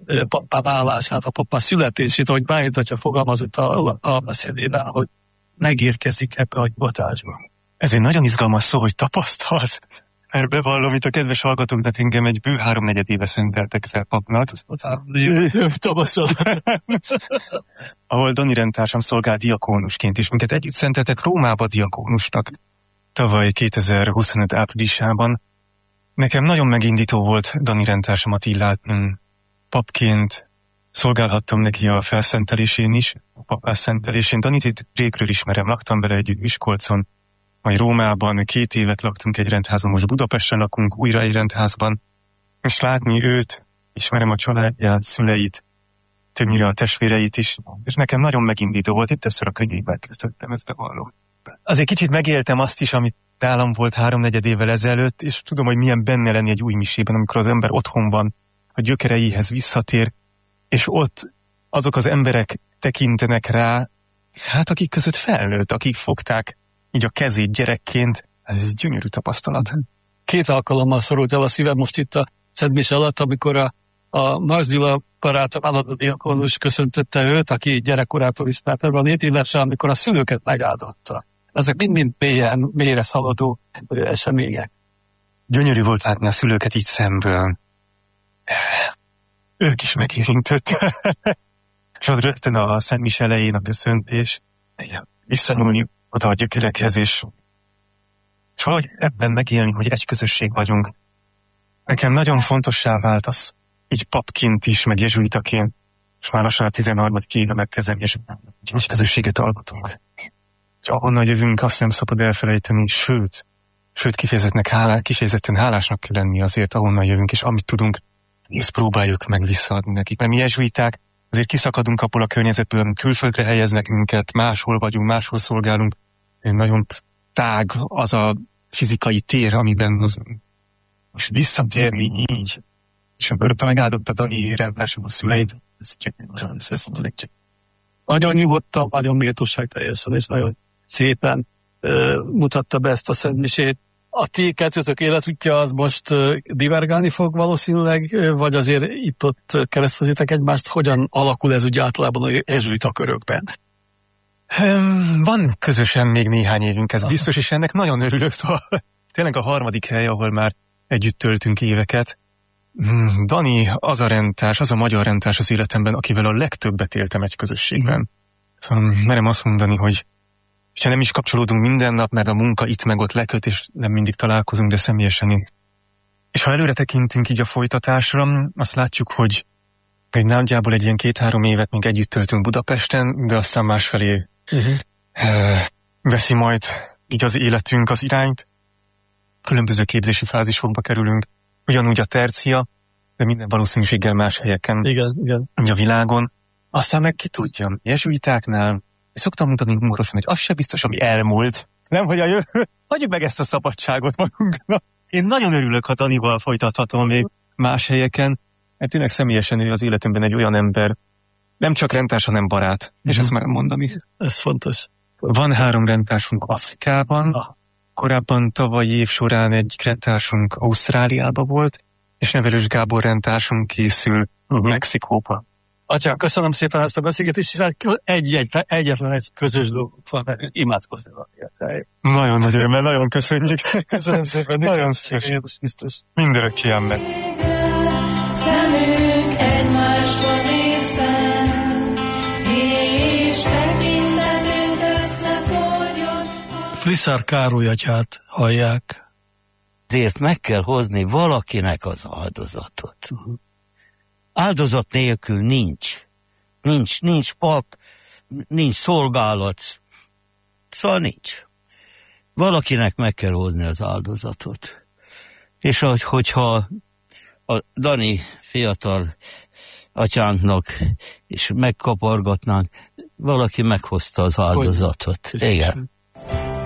pappá válását, a pappá születését, ahogy Bálint atya fogalmazott a beszédében, hogy megérkezik ebbe a hivatásba. Ez egy nagyon izgalmas szó, hogy tapasztalt. Mert bevallom, itt a kedves hallgatóknak engem egy bő 3-4 éve szenteltek fel papnak. Ahol Dani rendtársam szolgál diakónusként, és minket együtt szenteltek Rómába diakónusnak. Tavaly 2025 áprilisában. Nekem nagyon megindító volt Dani rendtársamat így látni. Papként szolgálhattam neki a felszentelésén is, a papás szentelésén. Danit itt régről ismerem, laktam vele együtt Miskolcon, majd Rómában 2 évet laktunk egy rendházban, most Budapesten lakunk újra egy rendházban, és látni őt, ismerem a családját, szüleit, többnyire a testvéreit is, és nekem nagyon megindító volt, itt többször a könyvében kezdődtem, ezt bevallom. Azért kicsit megéltem azt is, amit nálam volt 3-4 évvel ezelőtt, és tudom, hogy milyen benne lenni egy új misében, amikor az ember otthon van, a gyökereihez visszatér, és ott azok az emberek tekintenek rá, hát akik között felnőtt, akik fogták így a kezét gyerekként, ez egy gyönyörű tapasztalat. 2 alkalommal szorult el a szívem most itt a Szentmise alatt, amikor a Marx Gyula barátom, állandó diakónus köszöntötte őt, aki gyerekkorától ismert ebben a nép, illetve amikor a szülőket megáldotta. Ezek mind mélyre szaladó események. Gyönyörű volt látni a szülőket így szemből. Ők is megérintett. És ott rögtön a Szentmise elején a köszöntés. Visszanyúlni oda a gyökerekhez, és valahogy ebben megélni, hogy egy közösség vagyunk. Nekem nagyon fontossá vált az, így papként is, meg jezsuitaként, és már lassan a 13. éve megkezdem, és egy közösséget alkotunk. És ahonnan jövünk, azt nem szabad elfelejteni, sőt kifejezetten hálásnak kell lenni azért, ahonnan jövünk, és amit tudunk, ezt próbáljuk meg visszaadni nekik. Mert mi jezsuiták azért kiszakadunk abból a környezetből, külföldre helyeznek minket, máshol vagyunk, máshol szolgálunk. Nagyon tág az a fizikai tér, amiben mozgunk. És visszatérni így, és amikor megáldott a Dani rendtársam a szüleit, ez nagyon nyugodtan, nagyon méltóságteljesen, és nagyon szépen mutatta be ezt a szentmisét. A ti kettőtök életútja az most divergálni fog valószínűleg, vagy azért itt-ott keresztezitek egymást? Hogyan alakul ez ugye általában a jezsuita körökben? Van közösen még néhány évünk, ez biztos, és ennek nagyon örülök, szóval tényleg a 3. hely, ahol már együtt töltünk éveket. Dani az a rendtárs, az a magyar rendtárs az életemben, akivel a legtöbbet éltem egy közösségben. Szóval merem azt mondani, hogy ha nem is kapcsolódunk minden nap, mert a munka itt meg ott leköt, és nem mindig találkozunk, de személyesen. És ha előre tekintünk így a folytatásra, azt látjuk, hogy nagyjából egy ilyen 2-3 évet még együtt töltünk Budapesten, de aztán másfelé veszi majd így az életünk az irányt. Különböző képzési fázisokba kerülünk, ugyanúgy a tercia, de minden valószínűséggel más helyeken. Igen. A világon. Aztán meg ki tudja, jezsuitáknál szoktam mondani humorosan, hogy az se biztos, ami elmúlt. Nem, hogy hagyjuk meg ezt a szabadságot magunknak. Én nagyon örülök, ha Danival folytathatom még más helyeken, mert tényleg személyesen ő az életemben egy olyan ember, nem csak rendtárs, hanem barát. És ezt meg mondani. Ez fontos. Van 3 rendtársunk Afrikában, korábban tavalyi év során egy rendtársunk Ausztráliában volt, és Nevelős Gábor rendtársunk készül Mexikóba. Atyám, köszönöm szépen ezt a beszélgetést, és egyetlen egy közös dolgunk van, mert imádkozni valamiért. Nagyon nagy örömmel, nagyon köszönjük. Köszönöm szépen. Nagyon szépen. Biztos. Mindörökké ember. Szemünk egymásra nészen, és tekintetünk összeforjon. Fliszár Károly atyát hallják. Ezért meg kell hozni valakinek az áldozatot. Áldozat nélkül nincs pap, nincs szolgálat, szóval nincs. Valakinek meg kell hozni az áldozatot. És hogyha a Dani fiatal atyánknak is megkapargatnánk, valaki meghozta az áldozatot. Igen.